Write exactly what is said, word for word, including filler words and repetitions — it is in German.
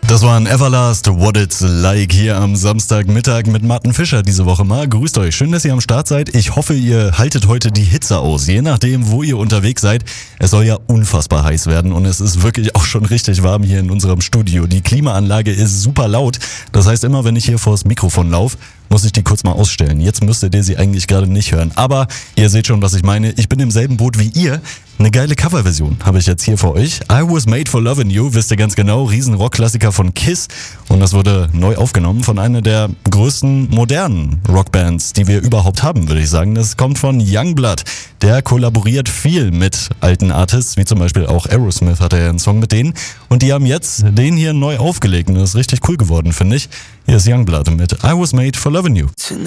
Das war ein Everlast, What It's Like hier am Samstagmittag mit Martin Fischer diese Woche mal. Grüßt euch, schön, dass ihr am Start seid. Ich hoffe, ihr haltet heute die Hitze aus, je nachdem, wo ihr unterwegs seid. Es soll ja unfassbar heiß werden und es ist wirklich auch schon richtig warm hier in unserem Studio. Die Klimaanlage ist super laut, das heißt immer, wenn ich hier vors Mikrofon laufe, muss ich die kurz mal ausstellen. Jetzt müsstet ihr sie eigentlich gerade nicht hören. Aber ihr seht schon, was ich meine. Ich bin im selben Boot wie ihr. Eine geile Coverversion habe ich jetzt hier für euch. I Was Made for Lovin' You, wisst ihr ganz genau. Riesen Rockklassiker von Kiss. Und das wurde neu aufgenommen von einer der größten modernen Rockbands, die wir überhaupt haben, würde ich sagen. Das kommt von Youngblood. Der kollaboriert viel mit alten Artists, wie zum Beispiel auch Aerosmith hatte ja einen Song mit denen. Und die haben jetzt den hier neu aufgelegt. Und das ist richtig cool geworden, finde ich. Hier ist Youngblood mit I Was Made for Lovin' You.